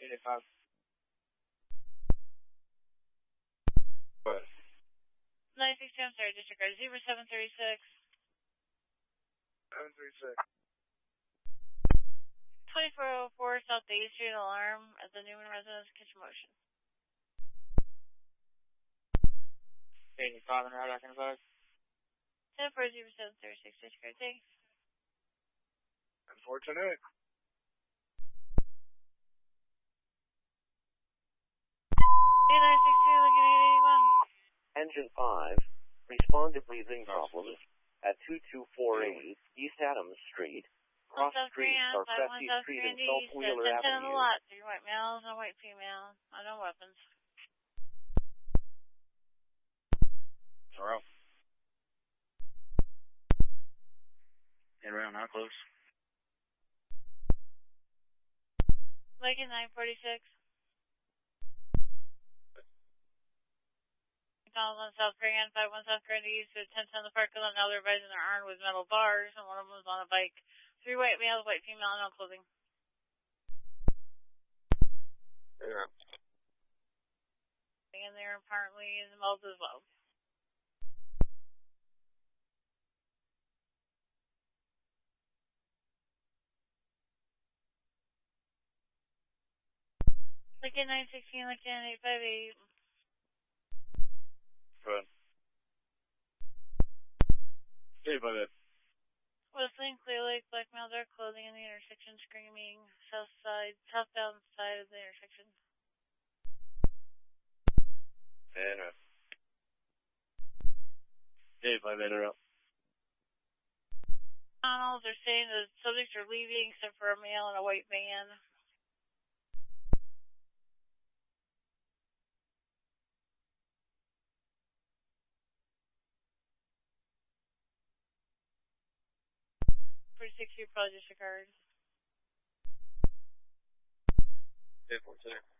85. What? 962, I'm sorry, District Guard 0736. 736. 2404 South Day Street, alarm at the Newman residence, kitchen motion. 85 and route, I can advise. 10400736, District Guard, thanks. Unfortunate. 962, Lincoln 881. Engine 5, respond to breathing problems at 2248 East Adams Street. Cross streets are Cressy Street and South Wheeler Avenue. 10 on the lot, 3 white males, no white female, no weapons. Alright. In around, not close. Lincoln 946. McDonald's on South Grand, 51 South Grand East, with 10 on the parking lot. Now they're riding their arm with metal bars, and one of them was on a bike. 3 white males, white female, no clothing. Yeah. And they're apparently involved as well. Lincoln 916, Lincoln 858. Good. 858. Whistling, Clear Lake, black male, dark clothing in the intersection, screaming, southbound side of the intersection. And 858 are up. McDonald's are saying the subjects are leaving except for a male and a white van. For 6 year project card. 846.